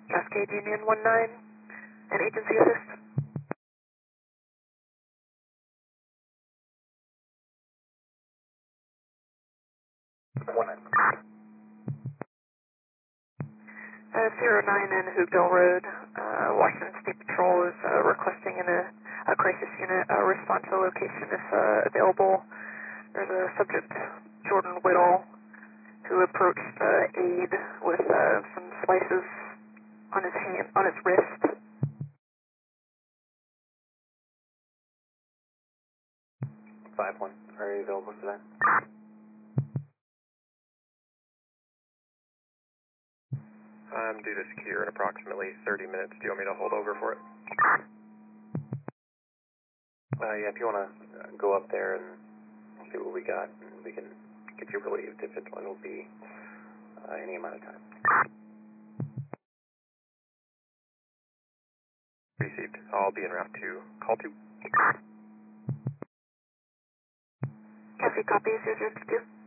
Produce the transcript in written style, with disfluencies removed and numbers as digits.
Cascade Union 19, and agency assist. 09 and Hoopdale Road, Washington State Patrol is requesting a crisis unit respond to a location if available. There's a subject, Jordan Whittle, who approached aid with some slices on his wrist. 5-1, are you available for that? I'm due to secure in approximately 30 minutes. Do you want me to hold over for it? Yeah, if you want to go up there and see what we got, and we can get you relieved if it'll be any amount of time. Received. I'll be en route to call 2. Copy, 002.